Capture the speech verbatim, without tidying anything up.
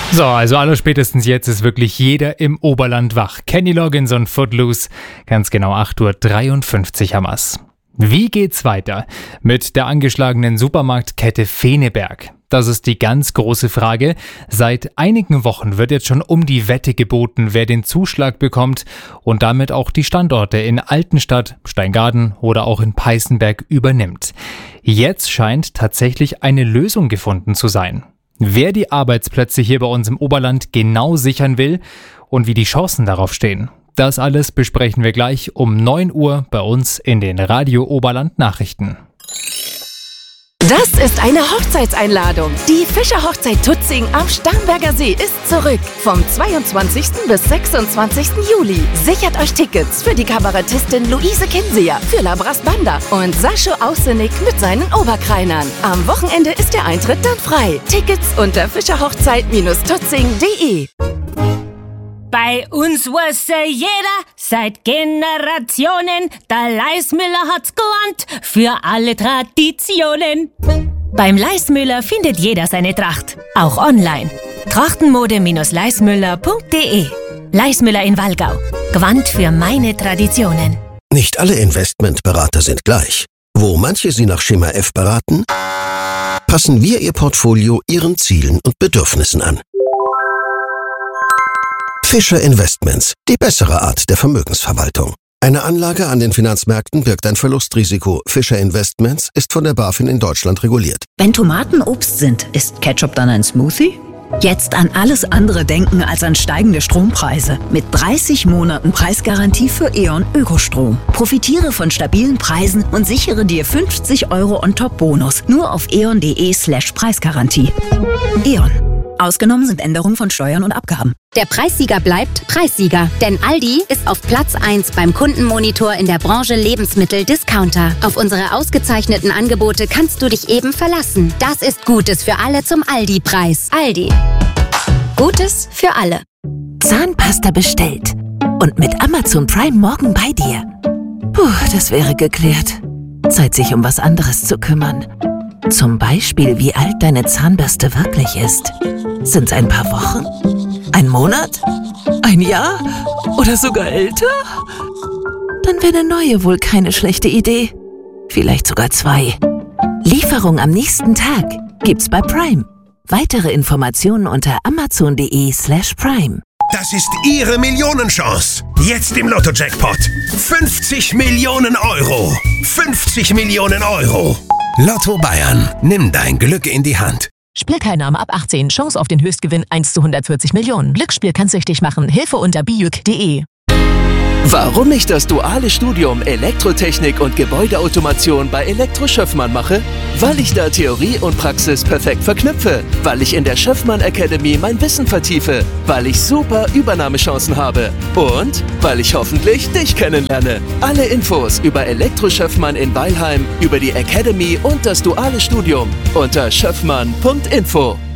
So, also allerspätestens jetzt ist wirklich jeder im Oberland wach. Kenny Loggins und Footloose, ganz genau acht Uhr dreiundfünfzig haben wir's. Wie geht's weiter mit der angeschlagenen Supermarktkette Feneberg? Das ist die ganz große Frage. Seit einigen Wochen wird jetzt schon um die Wette geboten, wer den Zuschlag bekommt und damit auch die Standorte in Altenstadt, Steingaden oder auch in Peißenberg übernimmt. Jetzt scheint tatsächlich eine Lösung gefunden zu sein. Wer die Arbeitsplätze hier bei uns im Oberland genau sichern will und wie die Chancen darauf stehen, das alles besprechen wir gleich um neun Uhr bei uns in den Radio Oberland Nachrichten. Das ist eine Hochzeitseinladung. Die Fischer-Hochzeit Tutzing am Starnberger See ist zurück. Vom zweiundzwanzigsten bis sechsundzwanzigsten Juli. Sichert euch Tickets für die Kabarettistin Luise Kinseer, für Labras Banda und Sascho Ausenik mit seinen Oberkreinern. Am Wochenende ist der Eintritt dann frei. Tickets unter fischerhochzeit tutzing punkt de. Bei uns wusste jeder seit Generationen, der Leismüller hat's gelernt für alle Traditionen. Beim Leismüller findet jeder seine Tracht, auch online. Trachtenmode Leismüller punkt de. Leismüller in Wallgau. Gewandt für meine Traditionen. Nicht alle Investmentberater sind gleich. Wo manche Sie nach Schema F beraten, passen wir Ihr Portfolio Ihren Zielen und Bedürfnissen an. Fischer Investments, die bessere Art der Vermögensverwaltung. Eine Anlage an den Finanzmärkten birgt ein Verlustrisiko. Fischer Investments ist von der BaFin in Deutschland reguliert. Wenn Tomaten Obst sind, ist Ketchup dann ein Smoothie? Jetzt an alles andere denken als an steigende Strompreise. Mit dreißig Monaten Preisgarantie für E.ON Ökostrom. Profitiere von stabilen Preisen und sichere dir fünfzig Euro On-Top-Bonus. Nur auf eon.de slash Preisgarantie. E.ON. Ausgenommen sind Änderungen von Steuern und Abgaben. Der Preissieger bleibt Preissieger, denn Aldi ist auf Platz eins beim Kundenmonitor in der Branche Lebensmittel-Discounter. Auf unsere ausgezeichneten Angebote kannst du dich eben verlassen. Das ist Gutes für alle zum Aldi-Preis. Aldi. Gutes für alle. Zahnpasta bestellt. Und mit Amazon Prime morgen bei dir. Puh, das wäre geklärt. Zeit, sich um was anderes zu kümmern. Zum Beispiel, wie alt deine Zahnbürste wirklich ist. Sind's ein paar Wochen? Ein Monat? Ein Jahr? Oder sogar älter? Dann wäre eine neue wohl keine schlechte Idee. Vielleicht sogar zwei. Lieferung am nächsten Tag gibt's bei Prime. Weitere Informationen unter amazon.de slash prime. Das ist Ihre Millionenchance. Jetzt im Lotto-Jackpot. fünfzig Millionen Euro. fünfzig Millionen Euro. Lotto Bayern. Nimm dein Glück in die Hand. Spielteilnahme ab achtzehn. Chance auf den Höchstgewinn eins zu hundertvierzig Millionen. Glücksspiel kann süchtig machen. Hilfe unter bijuk punkt de. Warum ich das duale Studium Elektrotechnik und Gebäudeautomation bei Elektro Schöffmann mache? Weil ich da Theorie und Praxis perfekt verknüpfe. Weil ich in der Schöffmann Academy mein Wissen vertiefe. Weil ich super Übernahmechancen habe. Und weil ich hoffentlich dich kennenlerne. Alle Infos über Elektro Schöffmann in Weilheim, über die Academy und das duale Studium unter schöffmann punkt info.